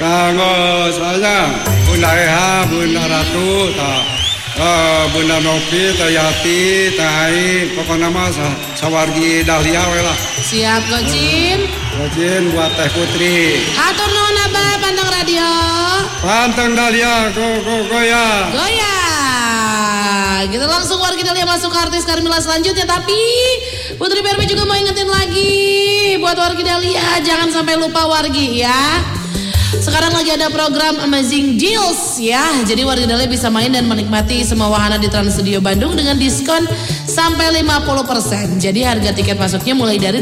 kanggo saya Bunda Eha, Bunda Ratu, Bunda Nopi, Yati, Ai, pokoknya mah sawargi Dahlia we lah. Siap Gocin. Gocin buat Teh Putri. Atur nuhun Abah panteng radio. Panteng Dahlia, goyah. Goyah. Kita langsung wargi Dahlia masuk ke artis Karmila selanjutnya, tapi Putri PRP juga mau ingetin lagi buat wargi Dahlia, jangan sampai lupa wargi ya. Sekarang lagi ada program Amazing Deals ya. Jadi warga Dahlia bisa main dan menikmati semua wahana di Trans Studio Bandung dengan diskon sampai 50%. Jadi harga tiket masuknya mulai dari